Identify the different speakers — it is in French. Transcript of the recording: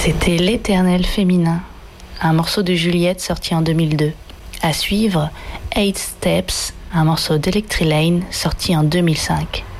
Speaker 1: C'était L'Éternel féminin, un morceau de Juliette sorti en 2002. À suivre, 8 Steps, un morceau d'Electri Lane sorti en 2005.